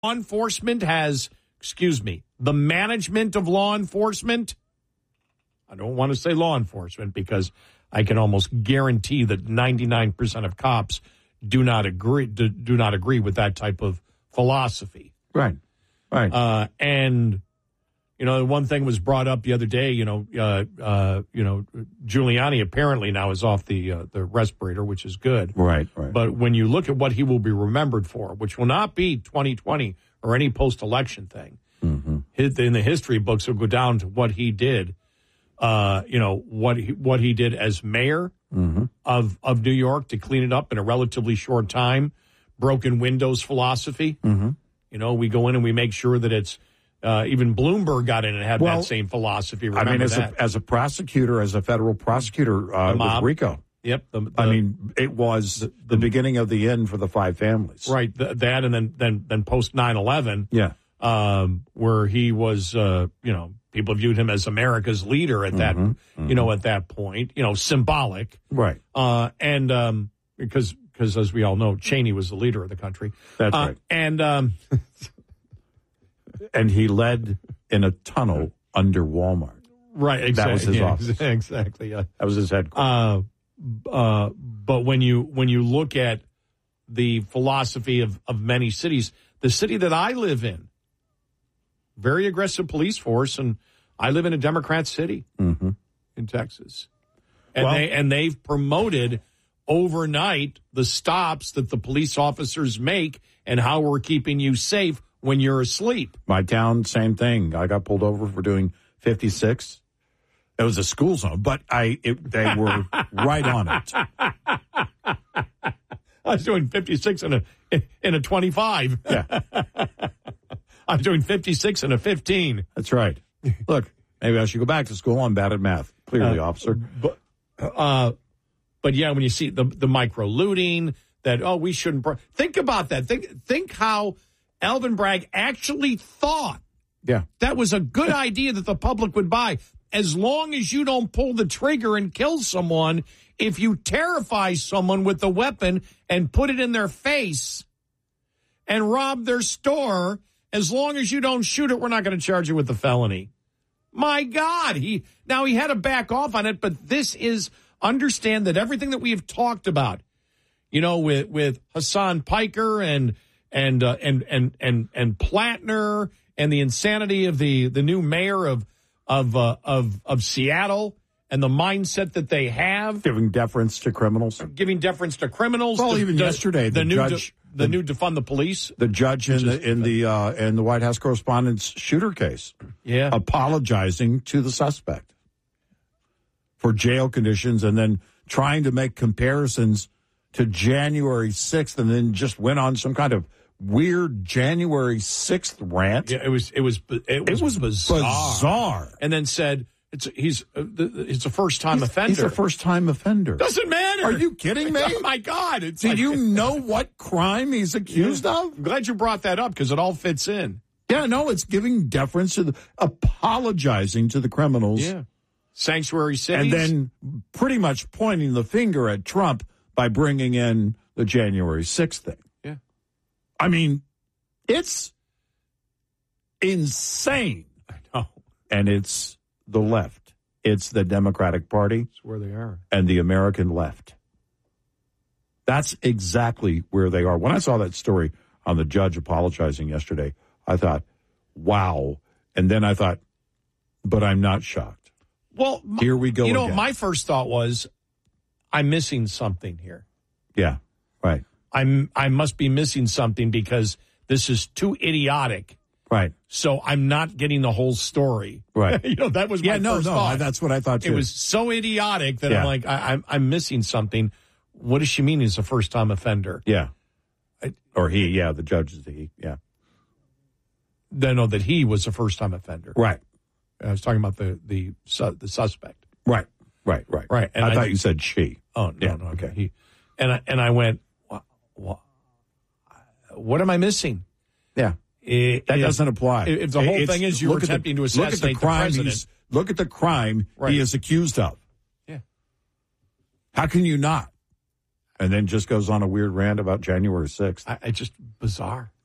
law enforcement has, the management of law enforcement. I don't want to say law enforcement because I can almost guarantee that 99% of cops do not agree with that type of philosophy. Right. And one thing was brought up the other day. Giuliani apparently now is off the respirator, which is good. Right. But when you look at what he will be remembered for, which will not be 2020 or any post-election thing, in the history books, it'll go down to what he did. What he did as mayor of New York to clean it up in a relatively short time. Broken windows philosophy. We go in and we make sure that it's. Even Bloomberg got in and had that same philosophy. Remember as a prosecutor, as a federal prosecutor with RICO. Yep. It was the beginning of the end for the five families. Right. That and then post 9/11. Yeah. Where he was, people viewed him as America's leader at that, at that point, symbolic. Right. Because as we all know, Cheney was the leader of the country. That's right. And he led in a tunnel under Walmart. Right, exactly. That was his office. Exactly. Yeah. That was his headquarters. But when you look at the philosophy of many cities, the city that I live in, very aggressive police force, and I live in a Democrat city in Texas, and they've promoted overnight the stops that the police officers make and how we're keeping you safe when you're asleep. My town, same thing. I got pulled over for doing 56. It was a school zone, but they were right on it. I was doing 56 in a 25. Yeah. I'm doing 56 and a 15. That's right. Look, maybe I should go back to school. I'm bad at math. Clearly, officer. But yeah, when you see the micro looting, that we shouldn't. Think about that. Think how Alvin Bragg actually thought that was a good idea that the public would buy. As long as you don't pull the trigger and kill someone, if you terrify someone with a weapon and put it in their face and rob their store, as long as you don't shoot it, we're not going to charge you with a felony. My God, he had to back off on it, but this is, understand that everything that we have talked about, with Hassan Piker and Plattner and the insanity of the new mayor of Seattle and the mindset that they have, giving deference to criminals. Well, even yesterday, the new defund the police. The judge in the White House Correspondents' shooter case, apologizing to the suspect for jail conditions, and then trying to make comparisons to January 6th, and then just went on some kind of weird January 6th rant. Yeah, it was bizarre. And then said he's a first-time offender. He's a first-time offender. Doesn't matter. Are you kidding me? Oh my God! Do you know what crime he's accused of? I'm glad you brought that up because it all fits in. Yeah, no, it's giving deference to apologizing to the criminals. Yeah, sanctuary cities, and then pretty much pointing the finger at Trump by bringing in the January 6th thing. Yeah. I mean, it's insane. I know. And it's the left. It's the Democratic Party. That's where they are. And the American left. That's exactly where they are. When I saw that story on the judge apologizing yesterday, I thought, wow. And then I thought, but I'm not shocked. Well, here we go again. My first thought was, I'm missing something here. Yeah, right. I must be missing something because this is too idiotic. Right. So I'm not getting the whole story. Right. That was my first thought. That's what I thought too. It was so idiotic that I'm like, I'm missing something. What does she mean he's a first-time offender? Yeah. The judge is the he, yeah. No, that he was a first-time offender. Right. I was talking about the suspect. Right. And I thought you said she. Oh, no, no. Okay. He, and I went, what am I missing? Yeah. That doesn't apply. If the whole thing is you were attempting to assassinate the president. Look at the crime he is accused of. Yeah. How can you not? And then just goes on a weird rant about January 6th. It's just bizarre.